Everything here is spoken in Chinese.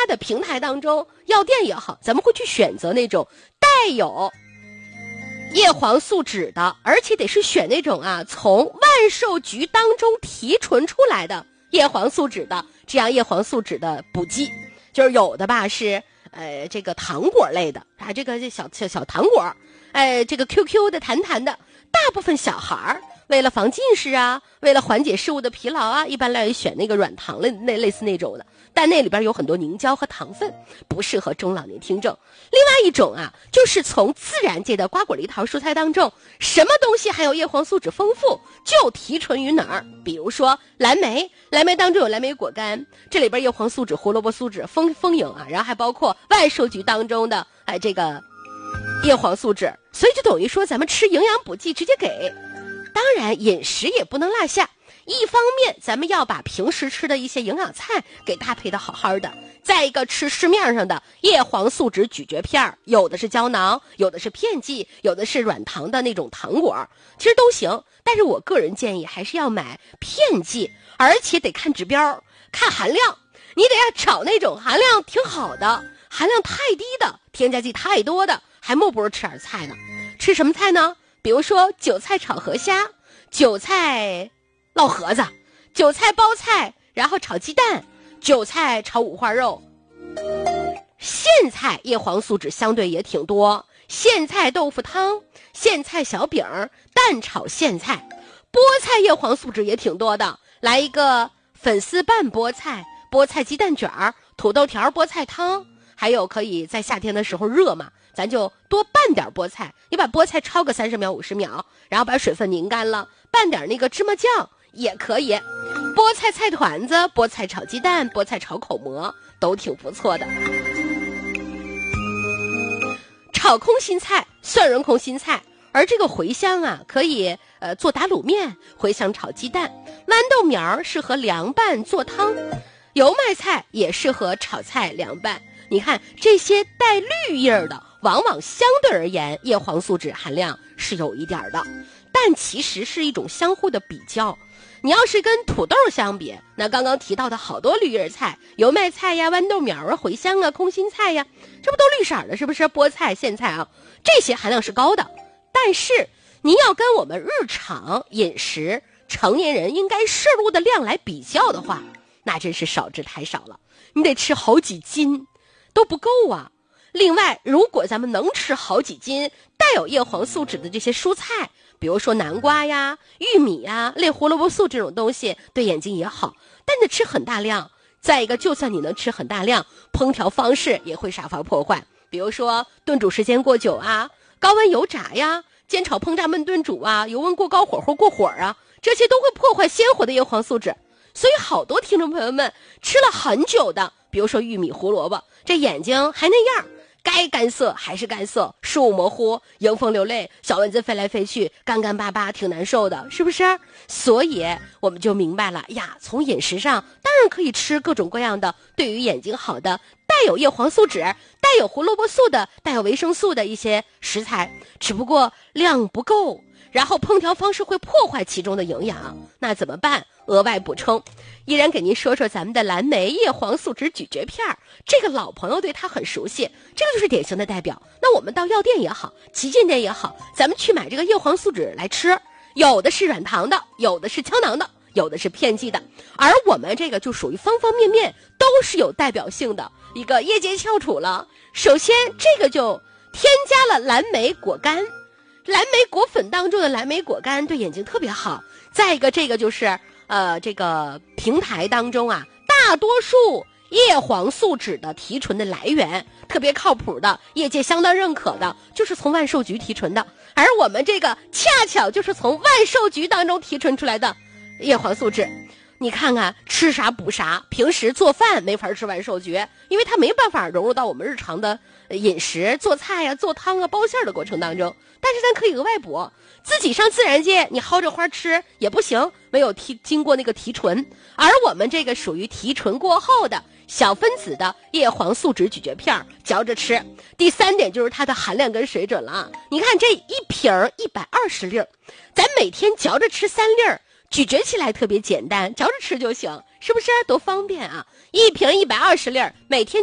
的平台当中，药店也好，咱们会去选择那种带有叶黄素酯的，而且得是选那种从万寿菊当中提纯出来的叶黄素酯的，这样叶黄素酯的补剂。就是有的吧是这个糖果类的这个小糖果，这个 QQ 的弹弹的，大部分小孩儿为了防近视为了缓解视物的疲劳一般来选那个软糖类似那种的，但那里边有很多凝胶和糖分，不适合中老年听众。另外一种就是从自然界的瓜果梨桃蔬菜当中，什么东西含有叶黄素酯丰富，就提纯于哪儿。比如说蓝莓当中有蓝莓果干，这里边叶黄素酯、胡萝卜素酯丰盈然后还包括万寿菊当中的这个叶黄素酯，所以就等于说咱们吃营养补剂直接给。当然饮食也不能落下，一方面咱们要把平时吃的一些营养菜给搭配的好好的，再一个吃市面上的叶黄素酯咀嚼片，有的是胶囊，有的是片剂，有的是软糖的那种糖果，其实都行，但是我个人建议还是要买片剂，而且得看指标看含量，你得要找那种含量挺好的，含量太低的，添加剂太多的，还莫不如吃点菜呢。吃什么菜呢？比如说韭菜炒河虾，韭菜烙盒子，韭菜包菜，然后炒鸡蛋，韭菜炒五花肉。苋菜叶黄素酯相对也挺多，苋菜豆腐汤，苋菜小饼，蛋炒苋菜。菠菜叶黄素酯也挺多的，来一个粉丝拌菠菜，菠菜鸡蛋卷，土豆条菠菜汤。还有可以在夏天的时候热嘛，咱就多拌点菠菜，你把菠菜焯个30秒50秒，然后把水分拧干了，拌点那个芝麻酱也可以。菠菜菜团子，菠菜炒鸡蛋，菠菜炒口蘑都挺不错的。炒空心菜，蒜蓉空心菜，而这个茴香可以做打卤面，茴香炒鸡蛋，豌豆苗适合凉拌做汤，油麦菜也适合炒菜凉拌。你看这些带绿叶的，往往相对而言叶黄素酯含量是有一点的，但其实是一种相互的比较。你要是跟土豆相比，那刚刚提到的好多绿叶菜，油麦菜呀、豌豆苗茴香空心菜呀，这不都绿色的，是不是？菠菜、苋菜这些含量是高的，但是您要跟我们日常饮食成年人应该摄入的量来比较的话，那真是少之太少了，你得吃好几斤都不够另外，如果咱们能吃好几斤带有叶黄素酯的这些蔬菜，比如说南瓜呀、玉米呀、类胡萝卜素这种东西，对眼睛也好，但得吃很大量。再一个，就算你能吃很大量，烹调方式也会煞罚破坏，比如说炖煮时间过久高温油炸呀、煎炒烹炸焖炖煮油温过高火或过火这些都会破坏鲜活的叶黄素酯。所以好多听众朋友们吃了很久的，比如说玉米、胡萝卜，这眼睛还那样，该干涩还是干涩，视物模糊，迎风流泪，小蚊子飞来飞去，干干巴巴，挺难受的，是不是？所以我们就明白了呀，从饮食上当然可以吃各种各样的对于眼睛好的，带有叶黄素酯、带有胡萝卜素的、带有维生素的一些食材，只不过量不够，然后烹调方式会破坏其中的营养，那怎么办？额外补充，依然给您说说咱们的蓝莓叶黄素酯咀嚼片，这个老朋友对它很熟悉，这个就是典型的代表。那我们到药店也好，旗舰店也好，咱们去买这个叶黄素酯来吃，有的是软糖的，有的是胶囊的，有的是片剂的，而我们这个就属于方方面面都是有代表性的一个业界翘楚了。首先这个就添加了蓝莓果干，蓝莓果粉当中的蓝莓果干对眼睛特别好。再一个，这个就是这个平台当中大多数叶黄素酯的提纯的来源，特别靠谱的，业界相当认可的，就是从万寿菊提纯的，而我们这个恰巧就是从万寿菊当中提纯出来的叶黄素酯。你看看吃啥补啥，平时做饭没法吃万寿菊，因为它没办法融入到我们日常的饮食，做菜做汤包馅的过程当中，但是咱可以额外补。自己上自然界你薅着花吃也不行，没有经过那个提纯，而我们这个属于提纯过后的小分子的叶黄素酯咀嚼片，嚼着吃。第三点就是它的含量跟水准了你看这一瓶120粒，咱每天嚼着吃3粒，咀嚼起来特别简单，嚼着吃就行，是不是多方便一瓶120粒，每天